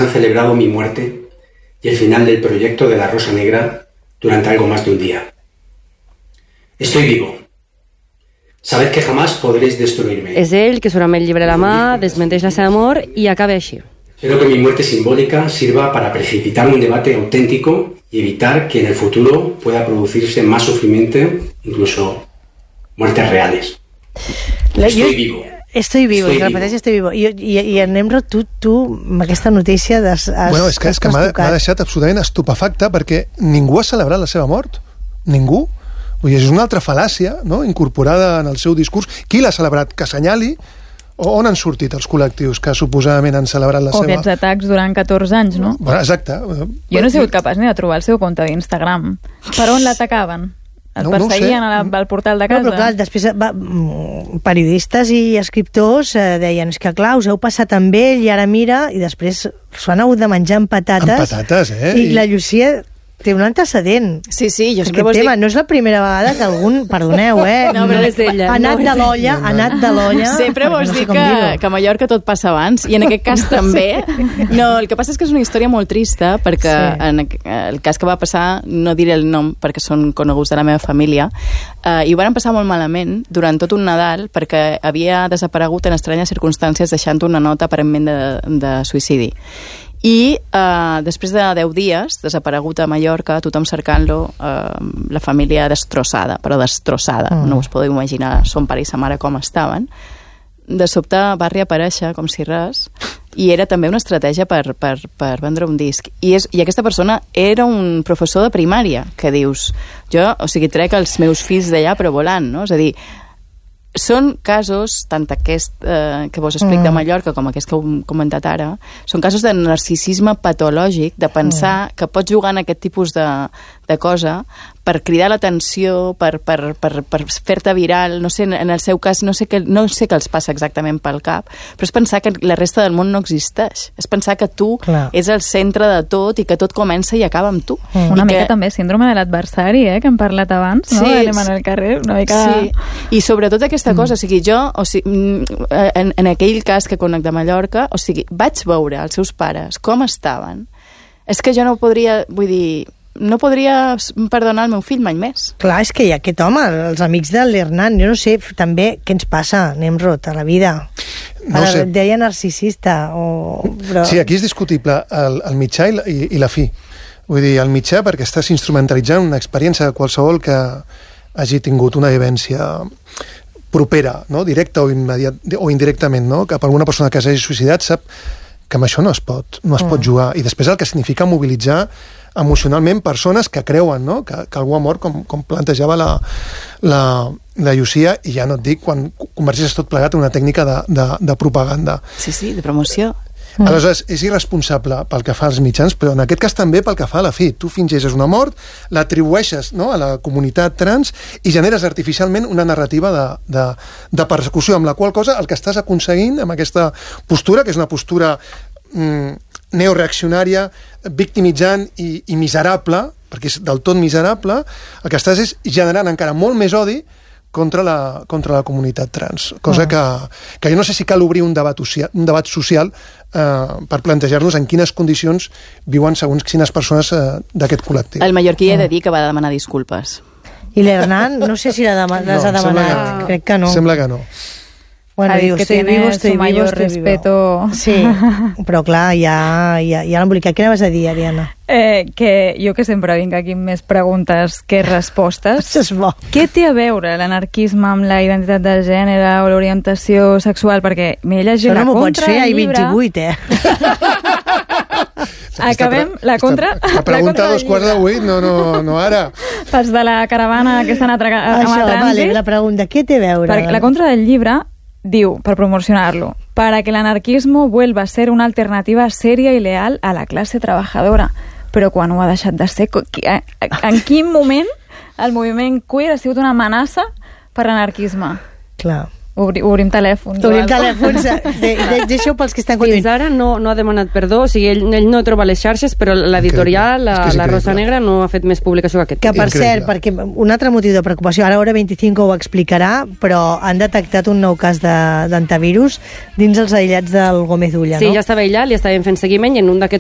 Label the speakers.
Speaker 1: celebrado mi muerte y el final del proyecto de la Rosa Negra durante algo más de un día. Estoy vivo. Sabed que jamás podréis destruirme.
Speaker 2: És ell que surt amb el llibre a la mà, desmenteix la seva mort i acaba així.
Speaker 1: Espero que mi muerte simbólica sirva para precipitar un debate auténtico y evitar que en el futuro pueda producirse más sufrimiento, incluso muertes reales. Estoy vivo.
Speaker 3: Estoy vivo, repeteix, estoy vivo. I en Nemrod, tu amb aquesta notícia
Speaker 4: Bueno, és que m'ha deixat absolutament estupefacte perquè ningú ha celebrat la seva mort. Ningú. Vull dir, és una altra fal·làcia, no?, incorporada en el seu discurs. Qui l'ha celebrat? Que assenyali? On han sortit els col·lectius que suposadament han celebrat la seva...
Speaker 5: O aquests atacs durant 14 anys, no?
Speaker 4: Bueno, exacte.
Speaker 5: Jo no he sigut capaç ni de trobar el seu compte d'Instagram. Per on l'atacaven? El perseguien al portal de casa?
Speaker 3: No, però clar, després periodistes i escriptors deien, és que clar, us heu passat amb ell i ara mira, i després s'ho han hagut de menjar amb patates.
Speaker 4: Amb patates,
Speaker 3: I la Llucia té un antecedent.
Speaker 6: Sí, jo
Speaker 3: sempre vols dir... No és la primera vegada que algun... Perdoneu,
Speaker 6: No, però és ella.
Speaker 3: Ha anat de l'olla.
Speaker 6: Sempre vols dir que a Mallorca tot passa abans, i en aquest cas també. No, el que passa és que és una història molt trista, perquè en el cas que va passar, no diré el nom, perquè són coneguts de la meva família, i ho van passar molt malament durant tot un Nadal, perquè havia desaparegut en estranyes circumstàncies deixant una nota aparentment de suïcidi. I després de 10 dies, desaparegut a Mallorca, tothom cercant-lo, la família destrossada, però destrossada. No us podeu imaginar son pare i sa mare com estaven. De sobte va reaparèixer com si res, i era també una estratègia per vendre un disc. I aquesta persona era un professor de primària, que dius, trec els meus fills d'allà però volant, no? És a dir, són casos, tant aquest que vos explic de Mallorca com aquest que heu comentat ara, són casos de narcisisme patològic, de pensar que pots jugar en aquest tipus de cosa per cridar l'atenció, per fer-te viral, no sé, en el seu cas no sé què els passa exactament pel cap, però és pensar que la resta del món no existeix, és pensar que tu és el centre de tot i que tot comença i acaba amb tu.
Speaker 5: Una mica també síndrome de l'adversari, que hem parlat abans, no? Anem al carrer, una mica...
Speaker 6: Sí, i sobretot aquesta cosa, en aquell cas que conec de Mallorca, vaig veure els seus pares com estaven, és que jo no podria, no podria perdonar el meu fill mai més.
Speaker 3: Clar, és que hi ha aquest home, els amics de l'Hernán, jo no sé també què ens passa, Nemrod, a la vida.
Speaker 4: No sé.
Speaker 3: Deia narcisista. Però...
Speaker 4: Sí, aquí és discutible el mitjà i la fi. Vull dir, el mitjà perquè estàs instrumentalitzant una experiència de qualsevol que hagi tingut una vivència propera, no? Directa o indirectament, no? Cap a alguna persona que s'hagi suïcidat sap que amb això no es pot jugar. I després el que significa mobilitzar emocionalment persones que creuen, no? Que algú ha mort, com plantejava la Llucia, i ja no et dic quan converteixes tot plegat en una tècnica de propaganda.
Speaker 6: Sí, de promoció.
Speaker 4: Aleshores, és irresponsable pel que fa als mitjans, però en aquest cas també pel que fa a la fi. Tu fingeixes una mort, l'atribueixes, no?, a la comunitat trans i generes artificialment una narrativa de persecució, amb la qual cosa el que estàs aconseguint amb aquesta postura, que és una postura neoreaccionària, victimitzant i miserable, perquè és del tot miserable, el que estàs és generant encara molt més odi contra la comunitat trans, cosa que jo no sé si cal obrir un debat social per plantejar-nos en quines condicions viuen segons quines persones d'aquest col·lectiu.
Speaker 6: El mallorquí he de dir que va demanar disculpes.
Speaker 3: I l'Hernán, no sé si les ha demanat, crec que no.
Speaker 4: Sembla que no.
Speaker 3: Bueno, diu,
Speaker 5: que tiene su mayor respeto.
Speaker 3: Sí, però clar, ja l'embolicat. Què anaves a dir, Ariana?
Speaker 5: Que jo que sempre vinc aquí amb més preguntes que respostes.
Speaker 3: Això és bo.
Speaker 5: Què té a veure l'anarquisme amb la identitat de gènere o l'orientació sexual? Perquè m'he llegit la contra del llibre...
Speaker 3: Això no m'ho pots fer a 28,
Speaker 5: Acabem la contra...
Speaker 4: La pregunta a 2:15, no ara.
Speaker 5: Pas de la caravana que estan a trànsit.
Speaker 3: Vale, la pregunta, què té a veure?
Speaker 5: Perquè la contra del llibre diu, per promocionar-lo, para que el anarquismo vuelva a ser una alternativa seria y leal a la clase trabajadora. Però quan ho ha deixat de ser? En quin moment el moviment queer ha sigut una amenaça per l'anarquisme?
Speaker 3: Clar.
Speaker 5: Obrim telèfons.
Speaker 3: Obrim telèfons. Deixeu pels que estan conduint.
Speaker 2: Fins ara no ha demanat perdó, o sigui, ell no troba les xarxes, però l'editorial, la Rosa Negra, no ha fet més publicació que aquest.
Speaker 3: Que per cert, perquè un altre motiu de preocupació, ara Hora 25 ho explicarà, però han detectat un nou cas d'antivirus dins els aïllats del Gómez Ulla, no?
Speaker 2: Sí, ja estava aïllat, li estaven fent seguiment i en un d'aquests